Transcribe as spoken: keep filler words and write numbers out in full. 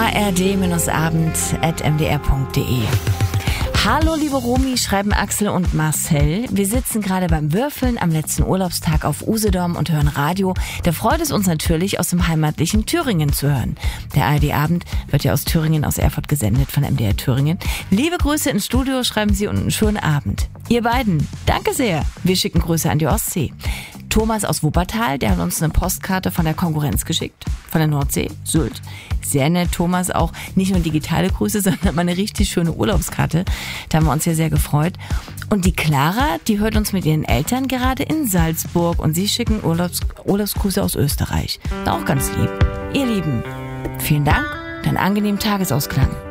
a r d abend at m d r punkt d e. Hallo liebe Romy, schreiben Axel und Marcel. Wir sitzen gerade beim Würfeln am letzten Urlaubstag auf Usedom und hören Radio. Da freut es uns natürlich, aus dem heimatlichen Thüringen zu hören. Der A R D-Abend wird ja aus Thüringen, aus Erfurt gesendet von M D R Thüringen. Liebe Grüße ins Studio, schreiben Sie, und einen schönen Abend. Ihr beiden, danke sehr. Wir schicken Grüße an die Ostsee. Thomas aus Wuppertal, der hat uns eine Postkarte von der Konkurrenz geschickt, von der Nordsee, Sylt. Sehr nett, Thomas, auch nicht nur digitale Grüße, sondern mal eine richtig schöne Urlaubskarte. Da haben wir uns ja sehr gefreut. Und die Clara, die hört uns mit ihren Eltern gerade in Salzburg und sie schicken Urlaubs- Urlaubsgrüße aus Österreich. Auch ganz lieb. Ihr Lieben, vielen Dank, einen angenehmen Tagesausklang.